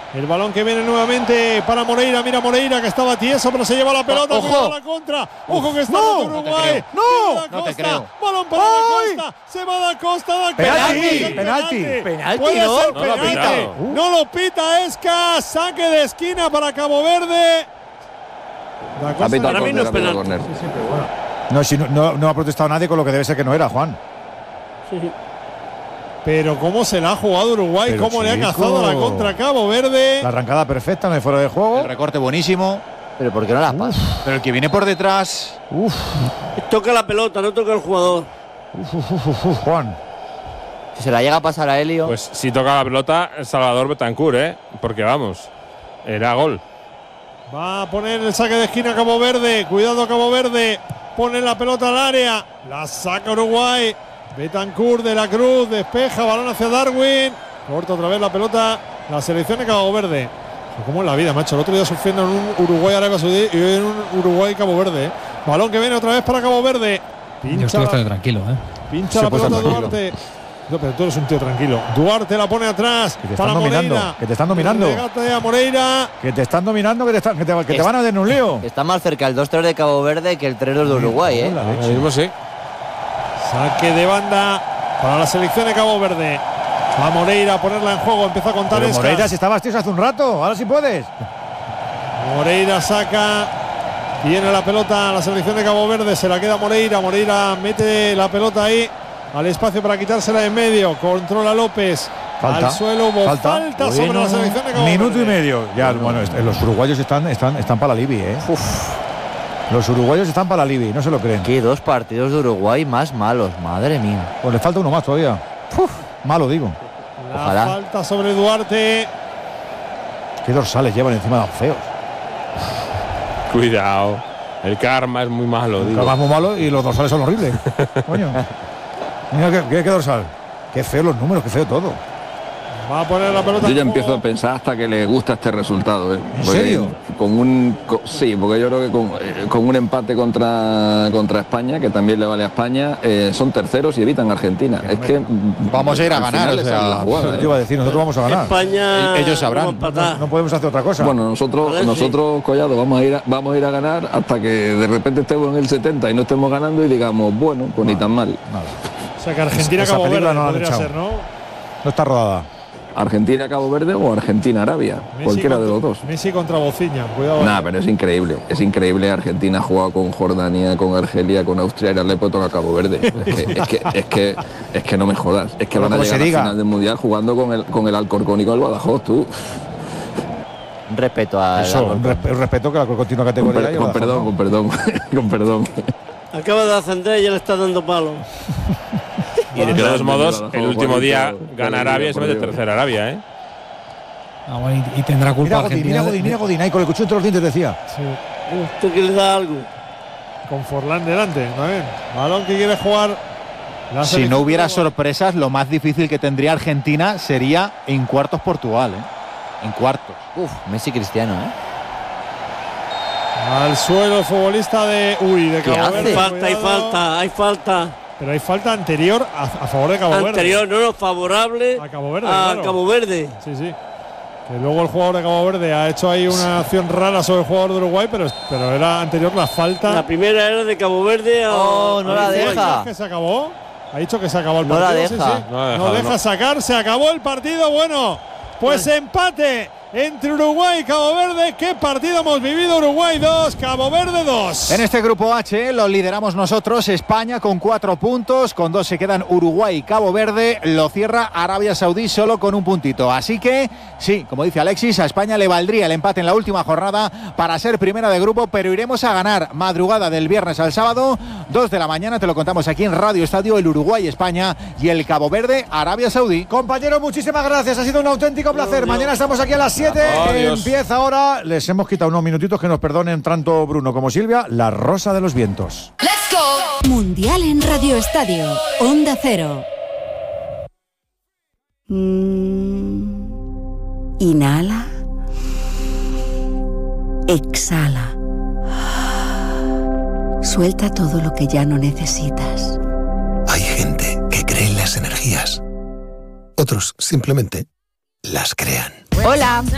El balón que viene nuevamente para Moreira. Mira Moreira que estaba tieso, pero se lleva la pelota. ¡Ojo! La contra. ¡Ojo que está No Uruguay! no te creo. Balón para Da Costa. Se va Da Costa. Penalti, Puede ¿no? ser No lo ha penalti. pitado. No lo pita Esca. Saque de esquina para Cabo Verde. Da Costa. Para mí no es penalti. No, si no ha protestado nadie con lo que debe ser que no era, Juan. Sí. Pero cómo se la ha jugado Uruguay, Pero cómo le ha cazado la contra Cabo Verde. La arrancada perfecta, no hay fuera de juego. El recorte buenísimo. Pero ¿por qué no las pasa? Pero el que viene por detrás. Toca la pelota, no toca el jugador. Juan. Si se la llega a pasar a Helio. Pues si toca la pelota, Salvador Betancur, porque vamos, era gol. Va a poner el saque de esquina Cabo Verde. Cuidado Cabo Verde. Pone la pelota al área. La saca Uruguay. Betancur de la Cruz. Despeja. Balón hacia Darwin. Corta otra vez la pelota. La selección de Cabo Verde. Como en la vida, macho. El otro día sufriendo en un Uruguay-Arabia Saudí y hoy en un Uruguay-Cabo Verde. Balón que viene otra vez para Cabo Verde. Yo estoy bastante tranquilo, Pincha la pelota Duarte. No, pero tú eres un tío tranquilo. Duarte la pone atrás. Que te están dominando. Que te están dominando. Regate a Moreira. Que te están dominando, que te van a tener un lío. Está más cerca el 2-3 de Cabo Verde que el 3-2 de Uruguay, Ahora mismo sí. Saque de banda para la selección de Cabo Verde. Va Moreira a ponerla en juego. Empieza a contar Pero Moreira, si estabas tieso hace un rato. Ahora sí puedes. Moreira saca. Viene la pelota a la selección de Cabo Verde. Se la queda Moreira. Moreira mete la pelota ahí al espacio para quitársela en medio. Controla López. Falta. Al suelo. Falta sobre la selección de Cabo Verde. Minuto y medio. Ya, bueno, los uruguayos están para la Libi, Los uruguayos están para la Libi, no se lo creen. Que 2 partidos de Uruguay más malos, madre mía. Pues le falta uno más todavía. Malo, digo. La Ojalá. falta sobre Duarte. Qué dorsales llevan encima de los feos. Cuidado. El karma es muy malo, digo. El karma es muy malo y los dorsales son horribles. Coño. Mira qué dorsal. Qué feo los números, qué feo todo. Va a poner la pelota. Yo ya empiezo a pensar hasta que le gusta este resultado. ¿En serio? Sí, porque yo creo que con un empate contra España, que también le vale a España, son terceros y evitan a Argentina. Es que vamos a ir a ganar. O sea, yo iba a decir, nosotros vamos a ganar. España. Ellos sabrán. No podemos hacer otra cosa. Bueno, nosotros Collado, vamos a ir a ganar hasta que de repente estemos en el 70 y no estemos ganando y digamos, bueno, pues ni tan mal. O sea que Argentina Esa Cabo Verde película no la han podría echado. ser, ¿no? No está rodada. Argentina Cabo Verde o Argentina Arabia, cualquiera de los dos. Messi contra Bociña, cuidado. Nah, pero es increíble. Argentina ha jugado con Jordania, con Argelia, con Austria y ahora le puede tocar a Cabo Verde. Es que no me jodas. Es que van a llegar a la final del Mundial jugando con el Alcorcón y con el Badajoz, tú. Un respeto a. Eso, un respeto que la continua categoría. Con perdón. Acaba de ascender y ya le está dando palo. Y de todos modos, el último día gana Arabia y se mete tercera Arabia, bueno, y tendrá culpa Argentina. Mira Godín, ahí con el cuchillo entre los dientes decía. Sí. ¿Usted que le da algo? Con Forlán delante, también. Balón que quiere jugar. Si no hubiera sorpresas, lo más difícil que tendría Argentina sería en cuartos Portugal, En cuartos. Messi Cristiano, Al suelo el futbolista de Cabo Verde. Hay falta. Pero hay falta anterior a favor de Cabo Verde. Anterior, no, favorable a Cabo Verde. Cabo Verde. Sí. Que luego el jugador de Cabo Verde ha hecho ahí una acción rara sobre el jugador de Uruguay, pero era anterior la falta. La primera era de Cabo Verde a. Oh, no la deja. Que se acabó. Ha dicho que se acabó el partido. No la deja. Sí. No deja sacar, se acabó el partido. Bueno, pues empate entre Uruguay y Cabo Verde. ¿Qué partido hemos vivido? Uruguay 2, Cabo Verde 2. En este grupo H lo lideramos nosotros, España con 4 puntos, con 2 se quedan Uruguay y Cabo Verde, lo cierra Arabia Saudí solo con 1 puntito. Así que, sí, como dice Alexis, a España le valdría el empate en la última jornada para ser primera de grupo, pero iremos a ganar madrugada del viernes al sábado, 2 de la mañana, te lo contamos aquí en Radio Estadio, el Uruguay-España y el Cabo Verde-Arabia Saudí. Compañeros, muchísimas gracias, ha sido un auténtico placer. Mañana estamos aquí a las 7. Empieza ahora, les hemos quitado unos minutitos, que nos perdonen tanto Bruno como Silvia, La Rosa de los Vientos. ¡Let's go! Mundial en Radio Estadio, Onda Cero. Inhala. Exhala. Suelta todo lo que ya no necesitas. Hay gente que cree en las energías. Otros simplemente las crean. Hola.